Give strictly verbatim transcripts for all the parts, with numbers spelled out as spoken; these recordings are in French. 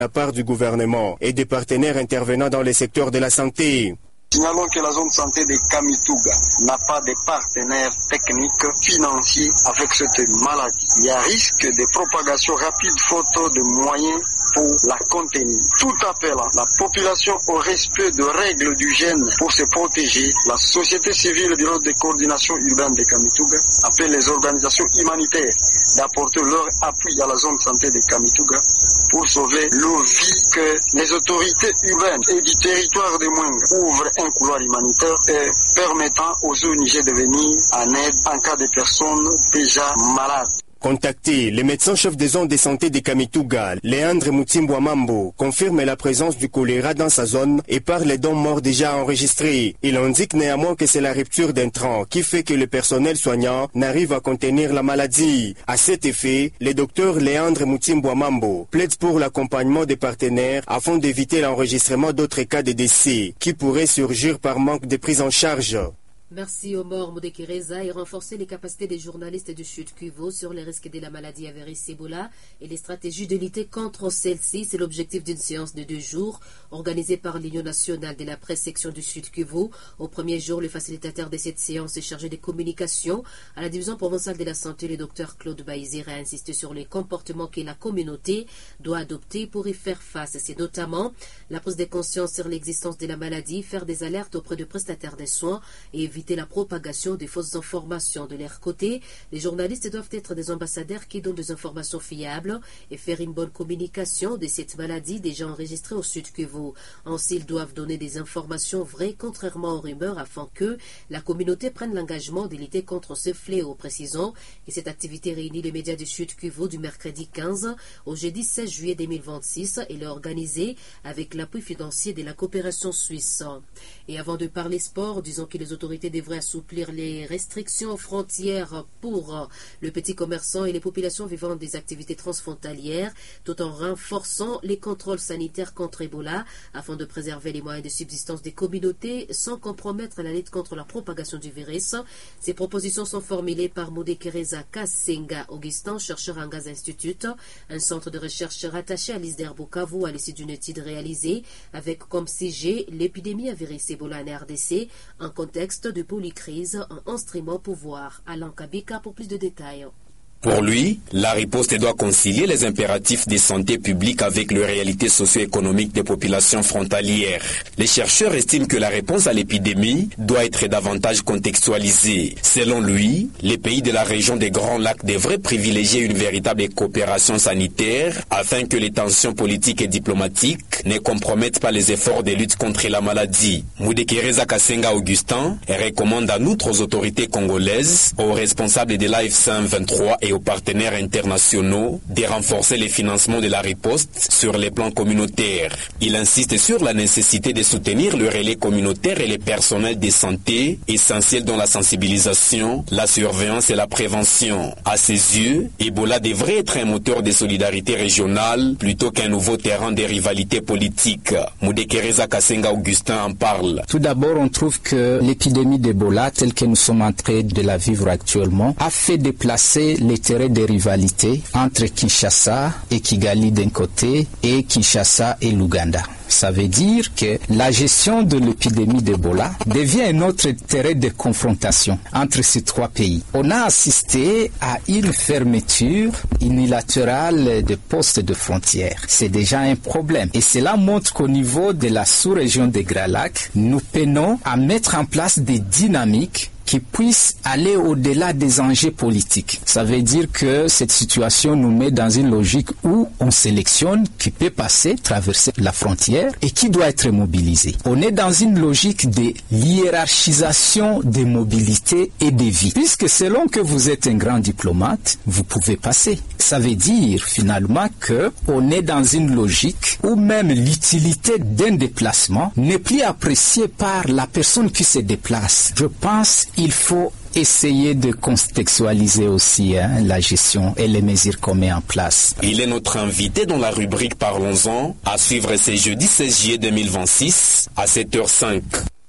la part du gouvernement et des partenaires intervenant dans les secteurs de la santé. Signalons que la zone de santé de Kamituga n'a pas de partenaires techniques, financiers avec cette maladie. Il y a risque de propagation rapide faute de moyens pour la contenir. Tout appelant la population au respect de règles d'hygiène pour se protéger, la société civile du bureau de coordination urbaine de Kamituga appelle les organisations humanitaires d'apporter leur appui à la zone de santé de Kamituga pour sauver leur vie, que les autorités urbaines et du territoire de Mwenga ouvrent un couloir humanitaire et permettant aux O N G de venir en aide en cas de personnes déjà malades. Contacté, le médecin-chef des zones de santé de Kamituga, Léandre Mutimbwamambo, confirme la présence du choléra dans sa zone et parle d'hommes morts déjà enregistrés. Il indique néanmoins que c'est la rupture d'intrants qui fait que le personnel soignant n'arrive à contenir la maladie. À cet effet, le docteur Léandre Mutimbwamambo plaide pour l'accompagnement des partenaires afin d'éviter l'enregistrement d'autres cas de décès qui pourraient surgir par manque de prise en charge. Merci Omar Mudekereza et renforcer les capacités des journalistes du Sud Kivu sur les risques de la maladie à virus Ebola et les stratégies de lutter contre celle-ci. C'est l'objectif d'une séance de deux jours organisée par l'Union nationale de la presse section du Sud Kivu. Au premier jour, le facilitateur de cette séance est chargé des communications à la division provinciale de la santé. Le docteur Claude Baïzir a insisté sur les comportements que la communauté doit adopter pour y faire face. C'est notamment la prise de conscience sur l'existence de la maladie, faire des alertes auprès de prestataires de soins et éviter la propagation des fausses informations. De leur côté, les journalistes doivent être des ambassadeurs qui donnent des informations fiables et faire une bonne communication de cette maladie déjà enregistrée au Sud Kivu. Ainsi, ils doivent donner des informations vraies contrairement aux rumeurs afin que la communauté prenne l'engagement de lutter contre ce fléau. Précisons que cette activité réunit les médias du Sud Kivu du mercredi quinze au jeudi seize juillet deux mille vingt-six et est organisée avec l'appui financier de la coopération suisse. Et avant de parler sport, disons que les autorités devrait assouplir les restrictions aux frontières pour le petit commerçant et les populations vivant des activités transfrontalières, tout en renforçant les contrôles sanitaires contre Ebola afin de préserver les moyens de subsistance des communautés sans compromettre la lutte contre la propagation du virus. Ces propositions sont formulées par Mudekereza Kasenga Augustin, chercheur en Gaz Institute, un centre de recherche rattaché à l'I S D E R Bukavu à l'issue d'une étude réalisée avec comme sujet l'épidémie à virus Ebola en R D C, un contexte de polycrise en instrument pouvoir. Alain Kabika pour plus de détails. Pour lui, la riposte doit concilier les impératifs de santé publique avec les réalités socio-économiques des populations frontalières. Les chercheurs estiment que la réponse à l'épidémie doit être davantage contextualisée. Selon lui, les pays de la région des Grands Lacs devraient privilégier une véritable coopération sanitaire afin que les tensions politiques et diplomatiques ne compromettent pas les efforts de lutte contre la maladie. Mudekereza Kasenga Augustin recommande en outre aux autorités congolaises, aux responsables de l'A F C M vingt-trois et aux partenaires internationaux de renforcer les financements de la riposte sur les plans communautaires. Il insiste sur la nécessité de soutenir le relais communautaire et les personnels de santé, essentiels dans la sensibilisation, la surveillance et la prévention. À ses yeux, Ebola devrait être un moteur de solidarité régionale plutôt qu'un nouveau terrain de rivalité politique. Mudekereza Kasenga Augustin en parle. Tout d'abord, on trouve que l'épidémie d'Ebola, telle que nous sommes en train de la vivre actuellement, a fait déplacer les terrains de rivalité entre Kinshasa et Kigali d'un côté et Kinshasa et l'Ouganda. Ça veut dire que la gestion de l'épidémie d'Ebola devient un autre terrain de confrontation entre ces trois pays. On a assisté à une fermeture unilatérale de postes de frontières. C'est déjà un problème. Et cela montre qu'au niveau de la sous-région des Grands Lacs, nous peinons à mettre en place des dynamiques qui puisse aller au-delà des enjeux politiques. Ça veut dire que cette situation nous met dans une logique où on sélectionne qui peut passer, traverser la frontière et qui doit être mobilisé. On est dans une logique de hiérarchisation des mobilités et des vies. Puisque selon que vous êtes un grand diplomate, vous pouvez passer. Ça veut dire finalement que on est dans une logique où même l'utilité d'un déplacement n'est plus appréciée par la personne qui se déplace. Je pense il faut essayer de contextualiser aussi hein, la gestion et les mesures qu'on met en place. Il est notre invité dans la rubrique Parlons-en, à suivre ce jeudi seize juillet deux mille vingt-six à sept heures cinq.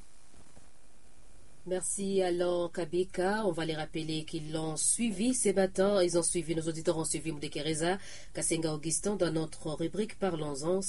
Merci Alain Kabika. On va les rappeler qu'ils l'ont suivi ces matins. Ils ont suivi, nos auditeurs ont suivi Mudekereza Kasenga Augustin dans notre rubrique Parlons-en.